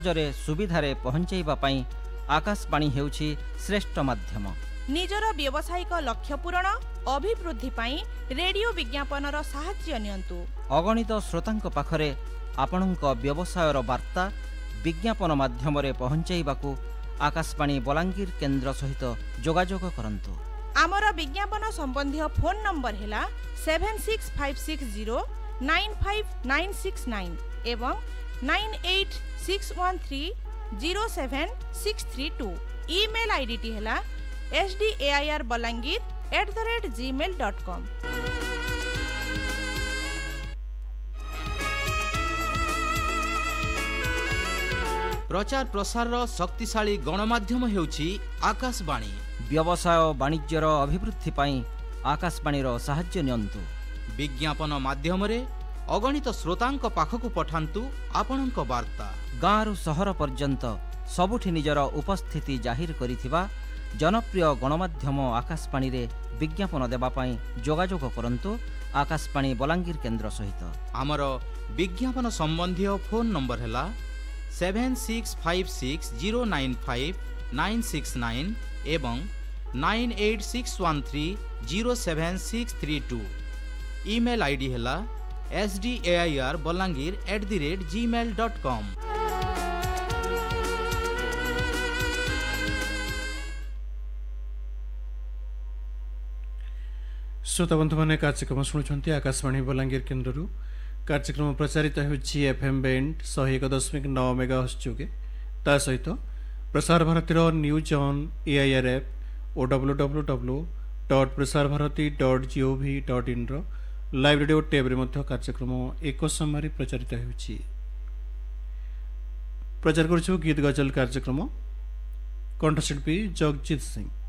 ଜରେ ସୁବିଧାରେ ପହଞ୍ଚାଇବା ପାଇଁ ଆକାଶବାଣୀ ହେଉଛି ଶ୍ରେଷ୍ଠ ମାଧ୍ୟମ। ନିଜର ବ୍ୟବସାୟିକ ଲକ୍ଷ୍ୟ ପୂରଣ ଅଭିବୃଦ୍ଧି ପାଇଁ ରେଡିଓ ବିଜ୍ଞାପନର ସାହାଯ୍ୟ ନିଅନ୍ତୁ। ଅଗଣିତ ଶ୍ରୋତାଙ୍କ ପାଖରେ ଆପଣଙ୍କ ବ୍ୟବସାୟର ବାର୍ତ୍ତା ବିଜ୍ଞାପନ ମାଧ୍ୟମରେ ପହଞ୍ଚାଇବାକୁ ଆକାଶବାଣୀ ବଲାଙ୍ଗୀର କେନ୍ଦ୍ର ସହିତ ଯୋଗାଯୋଗ କରନ୍ତୁ। ଆମର ବିଜ୍ଞାପନ ସମ୍ବନ୍ଧୀୟ ଫୋନ୍ ନମ୍ବର ହେଲା 7656095969 ଏବଂ 9861307632। ଇମେଲ୍ ଆଇଡିଟି ହେଲା sdairbalangir@gmail.com। प्रचार प्रसार शक्तिशाली गणमाध्यम हेउछि आकाशवाणी। ବ୍ୟବସାୟ ବାଣିଜ୍ୟର ଅଭିବୃଦ୍ଧି ପାଇଁ ଆକାଶବାଣୀର ସାହାଯ୍ୟ ନିଅନ୍ତୁ। विज्ञापन माध्यमरे अगणित श्रोतांक पाखकु पठान्तु आपणଙ୍କ वार्ता। ଗାଁରୁ ସହର ପର୍ଯ୍ୟନ୍ତ ସବୁଠି ନିଜର ଉପସ୍ଥିତି ଜାହିର କରିଥିବା ଜନପ୍ରିୟ ଗଣମାଧ୍ୟମ ଆକାଶବାଣୀରେ ବିଜ୍ଞାପନ ଦେବା ପାଇଁ ଯୋଗାଯୋଗ କରନ୍ତୁ ଆକାଶବାଣୀ ବଲାଙ୍ଗୀର କେନ୍ଦ୍ର ସହିତ। ଆମର विज्ञापन संबंधी फोन नंबर हैला 7656095969 एवं 9861307632। ईमेल आईडी हैला sdairbalangir@gmail.com। श्रोता बंधु मैंने कार्यक्रम शुणुंट आकाशवाणी बलांगीर केन्द्र कार्यक्रम प्रचारित होउछि एफएम बैंड 101.9 मेगाहर्ट्ज जोगे ता सहित Prasar Bharati news on AIR app और www.prasarbharati.gov.in लाइव रेडियो टैब रे मध्य कार्यक्रम एक समय प्रचारित होउछि। प्रचार करछु गीत गजल कार्यक्रम कंठशिल्पी जगजीत सिंह।